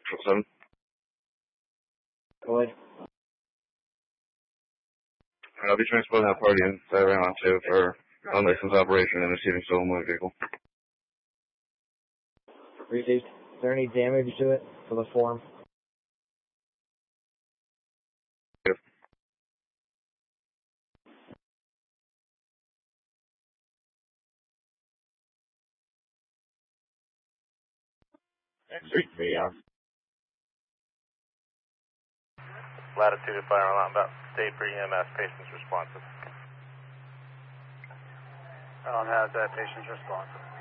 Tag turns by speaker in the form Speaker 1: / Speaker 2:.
Speaker 1: 7.
Speaker 2: Go ahead.
Speaker 1: I'll be transporting that party in that I ran onto for unlicensed operation and receiving stolen motor vehicle.
Speaker 2: Received. Is there any damage to it for the form?
Speaker 1: Yes.
Speaker 3: Street 3, yeah.
Speaker 4: Latitude fire alarm about state for EMS, patients responsive.
Speaker 5: Alan has that, patients responsive.